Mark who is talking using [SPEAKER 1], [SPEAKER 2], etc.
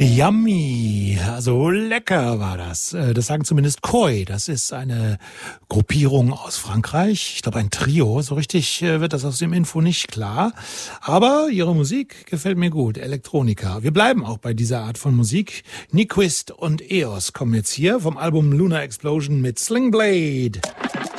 [SPEAKER 1] Yummy, also lecker war das. Das sagen zumindest Koi. Das ist eine Gruppierung aus Frankreich. Ich glaube ein Trio. So richtig wird das aus dem Info nicht klar. Aber ihre Musik gefällt mir gut. Elektronika. Wir bleiben auch bei dieser Art von Musik. Nyquist und Eos kommen jetzt hier vom Album Lunar Explosion mit Sling Blade.